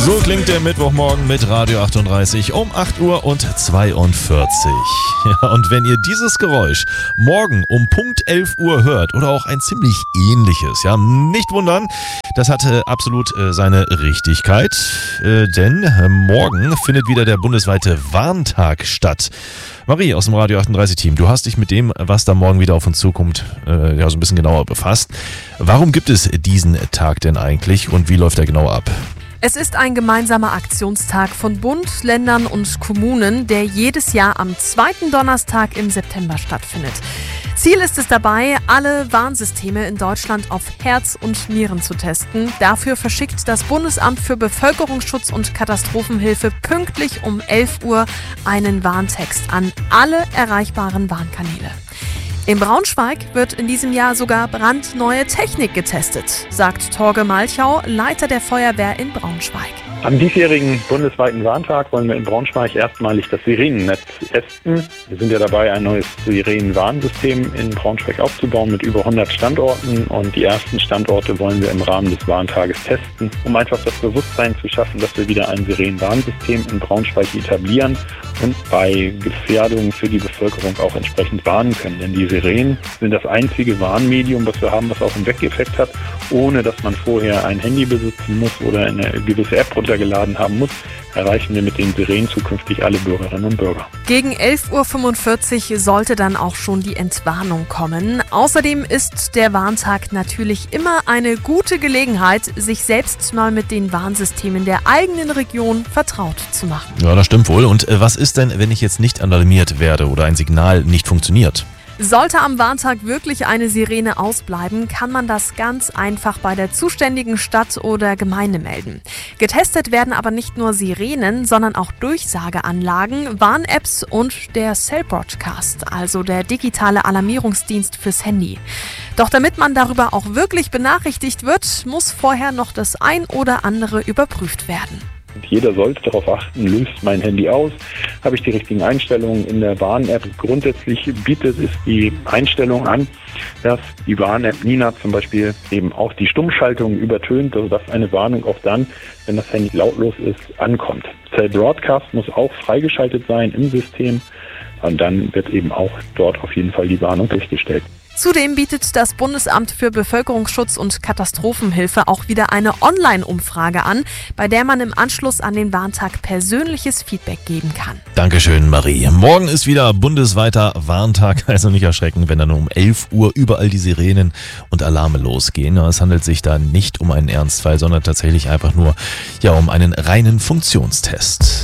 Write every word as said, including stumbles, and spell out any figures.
So klingt der Mittwochmorgen mit Radio achtunddreißig um acht Uhr und zweiundvierzig. Ja, und wenn ihr dieses Geräusch morgen um Punkt elf Uhr hört oder auch ein ziemlich ähnliches, ja, nicht wundern, das hatte absolut äh, seine Richtigkeit, äh, denn äh, morgen findet wieder der bundesweite Warntag statt. Marie aus dem Radio achtunddreißig Team, du hast dich mit dem, was da morgen wieder auf uns zukommt, äh, ja, so ein bisschen genauer befasst. Warum gibt es diesen Tag denn eigentlich und wie läuft er genau ab? Es ist ein gemeinsamer Aktionstag von Bund, Ländern und Kommunen, der jedes Jahr am zweiten Donnerstag im September stattfindet. Ziel ist es dabei, alle Warnsysteme in Deutschland auf Herz und Nieren zu testen. Dafür verschickt das Bundesamt für Bevölkerungsschutz und Katastrophenhilfe pünktlich um elf Uhr einen Warntext an alle erreichbaren Warnkanäle. In Braunschweig wird in diesem Jahr sogar brandneue Technik getestet, sagt Torge Malchau, Leiter der Feuerwehr in Braunschweig. Am diesjährigen bundesweiten Warntag wollen wir in Braunschweig erstmalig das Sirenennetz testen. Wir sind ja dabei, ein neues Sirenenwarnsystem in Braunschweig aufzubauen mit über hundert Standorten. Und die ersten Standorte wollen wir im Rahmen des Warntages testen, um einfach das Bewusstsein zu schaffen, dass wir wieder ein Sirenenwarnsystem in Braunschweig etablieren und bei Gefährdungen für die Bevölkerung auch entsprechend warnen können. Denn die Sirenen sind das einzige Warnmedium, was wir haben, was auch einen Weggeffekt hat, ohne dass man vorher ein Handy besitzen muss oder eine gewisse App runtergeladen haben muss, erreichen wir mit den Sirenen zukünftig alle Bürgerinnen und Bürger. Gegen elf Uhr fünfundvierzig sollte dann auch schon die Entwarnung kommen. Außerdem ist der Warntag natürlich immer eine gute Gelegenheit, sich selbst mal mit den Warnsystemen der eigenen Region vertraut zu machen. Ja, das stimmt wohl. Und was ist denn, wenn ich jetzt nicht alarmiert werde oder ein Signal nicht funktioniert? Sollte am Warntag wirklich eine Sirene ausbleiben, kann man das ganz einfach bei der zuständigen Stadt oder Gemeinde melden. Getestet werden aber nicht nur Sirenen, sondern auch Durchsageanlagen, Warn-Apps und der Cell Broadcast, also der digitale Alarmierungsdienst fürs Handy. Doch damit man darüber auch wirklich benachrichtigt wird, muss vorher noch das ein oder andere überprüft werden. Jeder sollte darauf achten, löst mein Handy aus, habe ich die richtigen Einstellungen in der Warn-App. Grundsätzlich bietet es die Einstellung an, dass die Warn-App Nina zum Beispiel eben auch die Stummschaltung übertönt, also dass eine Warnung auch dann, wenn das Handy lautlos ist, ankommt. Cell Broadcast muss auch freigeschaltet sein im System und dann wird eben auch dort auf jeden Fall die Warnung durchgestellt. Zudem bietet das Bundesamt für Bevölkerungsschutz und Katastrophenhilfe auch wieder eine Online-Umfrage an, bei der man im Anschluss an den Warntag persönliches Feedback geben kann. Dankeschön, Marie. Morgen ist wieder bundesweiter Warntag, also nicht erschrecken, wenn dann um elf Uhr überall die Sirenen und Alarme losgehen. Es handelt sich da nicht um einen Ernstfall, sondern tatsächlich einfach nur ja, um einen reinen Funktionstest.